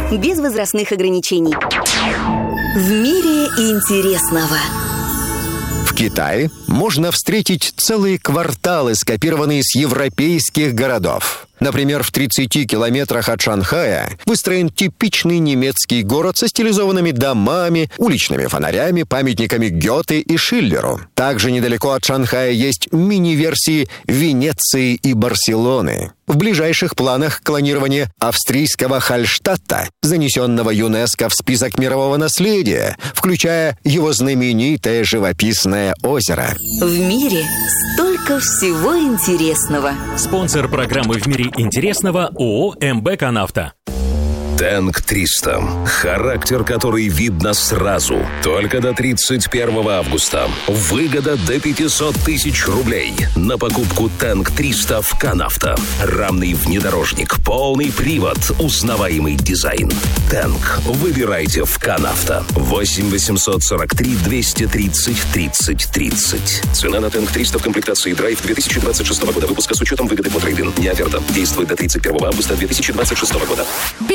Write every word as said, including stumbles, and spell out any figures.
без возрастных ограничений. В мире интересного. В Китае можно встретить целые кварталы, скопированные с европейских городов. Например, в тридцати километрах от Шанхая выстроен типичный немецкий город со стилизованными домами, уличными фонарями, памятниками Гёте и Шиллеру. Также недалеко от Шанхая есть мини-версии Венеции и Барселоны. В ближайших планах клонирование австрийского Хальштадта, занесенного ЮНЕСКО в список мирового наследия, включая его знаменитое живописное озеро. В мире столько всего интересного. Спонсор программы «В мире интересного» ООО «МБ Канавто». Тэнк триста. Характер, который видно сразу. Только до тридцать первого августа. Выгода до пятьсот тысяч рублей. На покупку Тэнк триста в Канавто. Рамный внедорожник, полный привод, узнаваемый дизайн. Тэнк. Выбирайте в Канавто. восемь восемьсот сорок три двести тридцать тридцать тридцать. Цена на Тэнк триста в комплектации Драйв две тысячи двадцать шестого года выпуска с учетом выгоды по трейд-ин. Не оферта. Действует до тридцать первого августа две тысячи двадцать шестого года.